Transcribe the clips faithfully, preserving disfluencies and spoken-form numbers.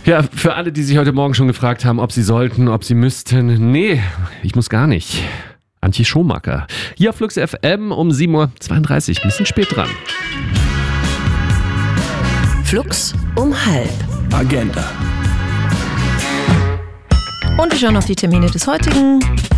Ja, für alle, die sich heute Morgen schon gefragt haben, ob sie sollten, ob sie müssten. Nee, ich muss gar nicht. Antje Schomacker. Hier auf Flux F M um sieben Uhr zweiunddreißig, ein bisschen spät dran. Flux um halb. Agenda. Und wir schauen auf die Termine des heutigen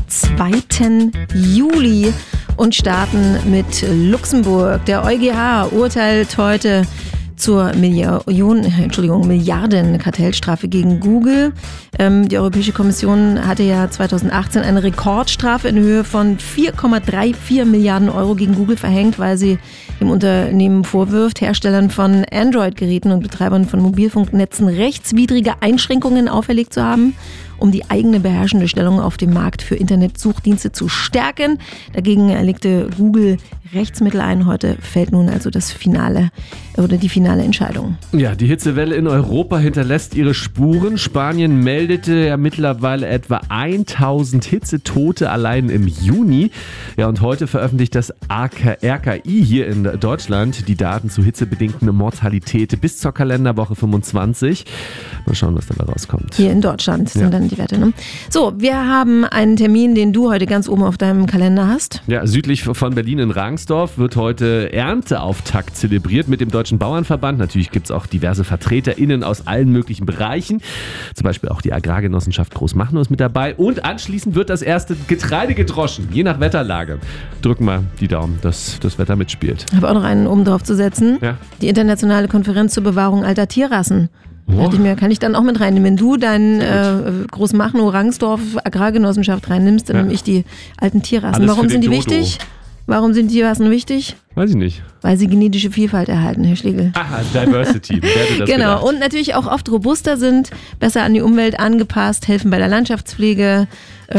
zweiten Juli und starten mit Luxemburg. Der EuGH urteilt heute zur Million, Entschuldigung, Milliarden-Kartellstrafe gegen Google. Ähm, die Europäische Kommission hatte ja zweitausendachtzehn eine Rekordstrafe in Höhe von vier Komma vierunddreißig Milliarden Euro gegen Google verhängt, weil sie dem Unternehmen vorwirft, Herstellern von Android-Geräten und Betreibern von Mobilfunknetzen rechtswidrige Einschränkungen auferlegt zu haben, um die eigene beherrschende Stellung auf dem Markt für Internetsuchdienste zu stärken. Dagegen legte Google Rechtsmittel ein. Heute fällt nun also das Finale oder die finale Entscheidung. Ja, die Hitzewelle in Europa hinterlässt ihre Spuren. Spanien meldete ja mittlerweile etwa tausend Hitzetote allein im Juni. Ja, und heute veröffentlicht das R K I hier in Deutschland die Daten zu hitzebedingten Mortalität bis zur Kalenderwoche fünfundzwanzig. Mal schauen, was dabei rauskommt. Hier in Deutschland sind ja. dann die Werte. Ne? So, wir haben einen Termin, den du heute ganz oben auf deinem Kalender hast. Ja, südlich von Berlin in Rangsdorf wird heute Ernteauftakt zelebriert mit dem Deutschen Bauernverband. Natürlich gibt es auch diverse VertreterInnen aus allen möglichen Bereichen. Zum Beispiel auch die Agrargenossenschaft Großmachnow ist mit dabei. Und anschließend wird das erste Getreide gedroschen, je nach Wetterlage. Drücken wir die Daumen, dass das Wetter mitspielt. Ich habe auch noch einen oben drauf zu setzen. Ja. Die internationale Konferenz zur Bewahrung alter Tierrassen. Oh. Dachte ich mir, kann ich dann auch mit reinnehmen. Wenn du deinen äh, Großmachnow, Rangsdorf, Agrargenossenschaft reinnimmst, dann ja. nehme ich die alten Tierrassen. Alles Warum sind die Dodo. wichtig? Warum sind Tierrassen wichtig? Weiß ich nicht. Weil sie genetische Vielfalt erhalten, Herr Schlegel. Aha, Diversity. Wer hätte das genau, gedacht? Und natürlich auch oft robuster sind, besser an die Umwelt angepasst, helfen bei der Landschaftspflege, äh,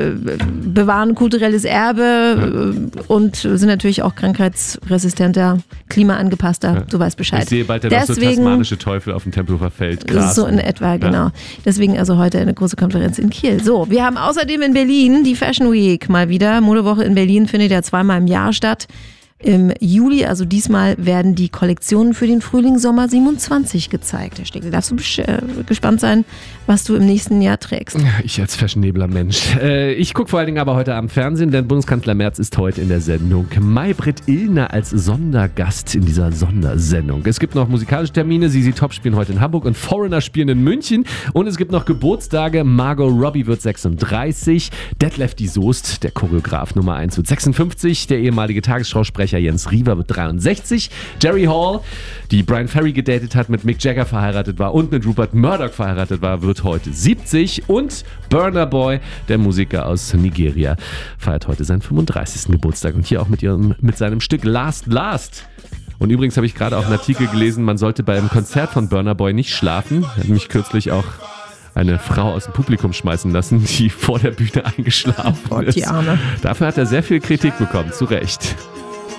bewahren kulturelles Erbe äh, und sind natürlich auch krankheitsresistenter, klimaangepasster, ja. Du weißt Bescheid. Ich sehe bald der Deswegen, noch so tasmanische Teufel auf dem Tempelhofer Feld. Gras. So in etwa, genau. Ja. Deswegen also heute eine große Konferenz in Kiel. So, wir haben außerdem in Berlin die Fashion Week mal wieder. Modewoche in Berlin findet ja zweimal im Jahr statt. Im Juli, also diesmal, werden die Kollektionen für den Frühling-Sommer siebenundzwanzig gezeigt. Herr Stegel, darfst du äh, gespannt sein, was du im nächsten Jahr trägst? Ich als fashionabler Mensch. Äh, ich gucke vor allen Dingen aber heute am Fernsehen, denn Bundeskanzler Merz ist heute in der Sendung. Maybrit Illner als Sondergast in dieser Sondersendung. Es gibt noch musikalische Termine. Sisi Top spielen heute in Hamburg und Foreigner spielen in München. Und es gibt noch Geburtstage. Margot Robbie wird sechsunddreißig. Detlef die Soest, der Choreograf Nummer eins, wird sechsundfünfzig. Der ehemalige Tagesschausprecher Jens Riewer wird dreiundsechzig. Jerry Hall, die Brian Ferry gedatet hat, mit Mick Jagger verheiratet war und mit Rupert Murdoch verheiratet war, wird heute siebzig. Und Burna Boy, der Musiker aus Nigeria, feiert heute seinen fünfunddreißigsten Geburtstag. Und hier auch mit, ihrem, mit seinem Stück Last Last. Und übrigens habe ich gerade auch einen Artikel gelesen, man sollte beim Konzert von Burna Boy nicht schlafen. Er hat mich kürzlich auch eine Frau aus dem Publikum schmeißen lassen, die vor der Bühne eingeschlafen Gott, ist. die Arme. Dafür hat er sehr viel Kritik bekommen, zu Recht.